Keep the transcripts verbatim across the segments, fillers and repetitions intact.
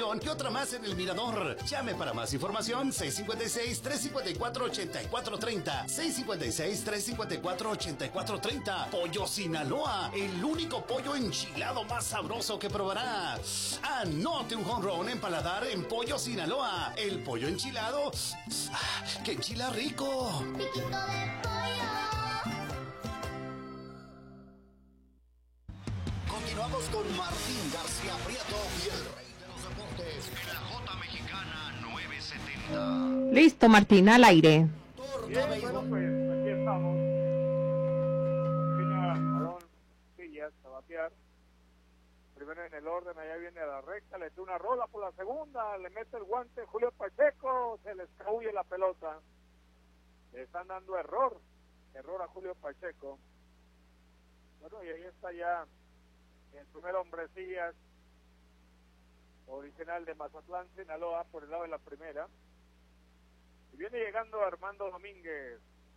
Pabellón y otra más en el Mirador. Llame para más información seis cinco seis, tres cinco cuatro, ocho cuatro tres cero, seis cinco seis, tres cinco cuatro, ocho cuatro tres cero. Pollo Sinaloa, el único pollo enchilado más sabroso que probará. Anote un home run en paladar en Pollo Sinaloa, el pollo enchilado que enchila rico. Piquito de pollo. Continuamos con Martín García Prieto y el rey de los deportes en la J Mexicana novecientos setenta. Listo, Martín, al aire. Bien, bueno, pues aquí estamos. Viene Aarón Villas a batear. Primero en el orden, allá viene a la recta, le da una rola por la segunda, le mete el guante Julio Pacheco, se le escabulle la pelota. Le están dando error, error a Julio Pacheco. Bueno, y ahí está ya el primer hombrecillas, original de Mazatlán, Sinaloa, por el lado de la primera. Y viene llegando Armando Domínguez.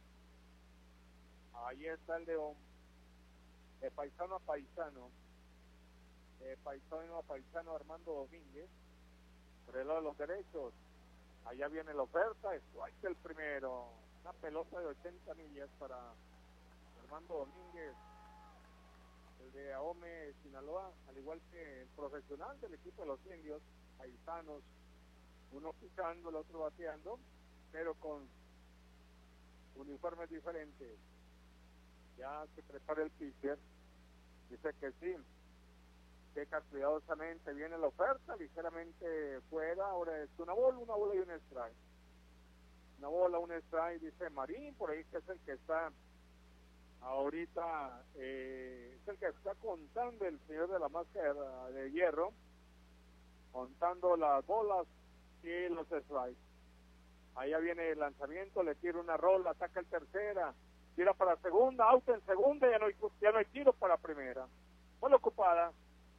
Ahí está el de, de paisano a paisano. De paisano a paisano Armando Domínguez. Por el lado de los derechos. Allá viene la oferta. Strike el primero. Una pelota de ochenta millas para Armando Domínguez. El de Ahome, Sinaloa. Al igual que el profesional del equipo de los indios. Paisanos. Uno pisando, el otro bateando. Pero con uniformes diferentes. Ya se prepara el pitcher. Dice que sí. Checa cuidadosamente. Viene la oferta. Ligeramente fuera. Ahora es una bola, una bola y un strike. Una bola, un strike. Dice Marín. Por ahí que es el que está ahorita. Eh, es el que está contando el señor de la máscara de hierro. Contando las bolas y los strikes. Allá viene el lanzamiento, le tira una rola, ataca el tercera, tira para segunda, out en segunda, ya no hay, ya no hay tiro para primera. Bola ocupada.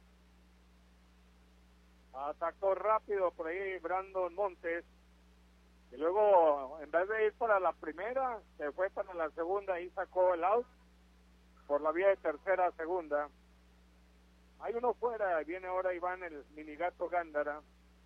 Atacó rápido por ahí Brandon Montes. Y luego, en vez de ir para la primera, se fue para la segunda y sacó el out por la vía de tercera a segunda. Hay uno fuera, viene ahora Iván, el minigato Gándara.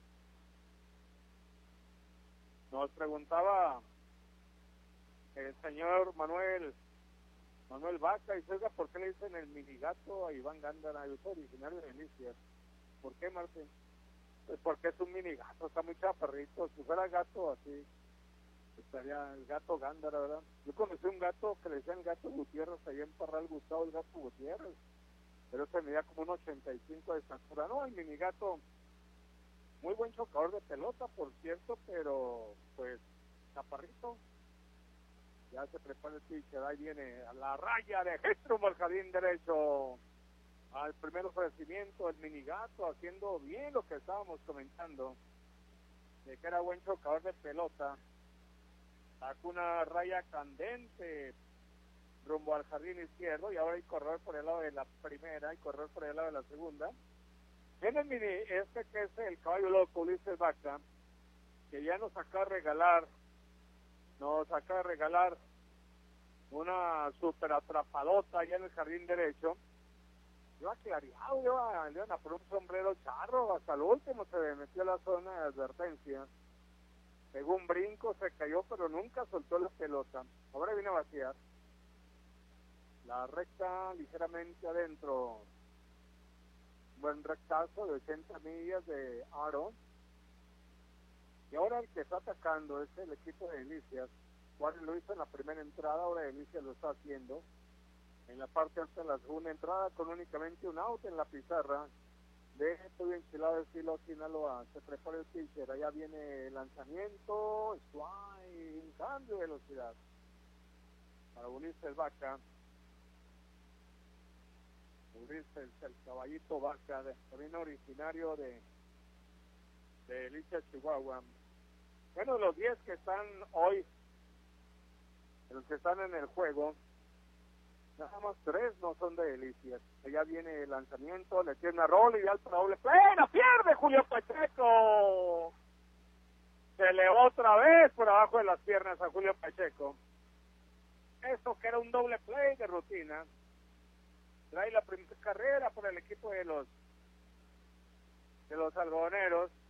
Nos preguntaba el señor Manuel Manuel Vaca, y oiga, ¿por qué le dicen el minigato a Iván Gándara? Yo soy originario de Delicias. ¿Por qué, Martín? Pues porque es un minigato, está muy chaparrito. Si fuera gato así, estaría el gato Gándara, ¿verdad? Yo conocí un gato que le decían gato Gutiérrez, allá en Parral Gustavo, el gato Gutiérrez. Pero se medía como un ochenta y cinco de estatura. No, el minigato... Muy buen chocador de pelota, por cierto, pero pues chaparrito. Ya se prepara el pitcher, ahí viene a la raya de Gestrum al jardín derecho. Al primer ofrecimiento, el minigato haciendo bien lo que estábamos comentando, de que era buen chocador de pelota. Sacó una raya candente rumbo al jardín izquierdo y ahora hay correr por el lado de la primera y correr por el lado de la segunda. En el mini, este que es el caballo loco, Ulises Vaca, que ya nos acaba de regalar, nos acaba de regalar una super atrapadota allá en el jardín derecho. Iba clareado, iba, le iban a poner un sombrero charro, hasta el último se metió a la zona de advertencia. Pegó un brinco, se cayó, pero nunca soltó la pelota. Ahora viene a vaciar. La recta ligeramente adentro. Buen rectazo de ochenta millas de aro. Y ahora el que está atacando es el equipo de Delicias. Juárez lo hizo en la primera entrada, ahora Delicias lo está haciendo. En la parte alta de la segunda entrada con únicamente un out en la pizarra. De estoy enchilado de estilo Sinaloa. Se prepara el pitcher, allá viene el lanzamiento, strike, un cambio de velocidad. Para unirse el Vaca. Unirse el, el caballito Vaca, de, también originario de, de Delicias, Chihuahua. Bueno, los diez que están hoy, los que están en el juego, nada más tres no son de Delicias. Allá viene el lanzamiento, le tiene una rola y alto doble play, ¡la pierde Julio Pacheco! Se le otra vez por abajo de las piernas a Julio Pacheco. Eso que era un doble play de rutina. Trae la primera carrera por el equipo de los de los algodoneros.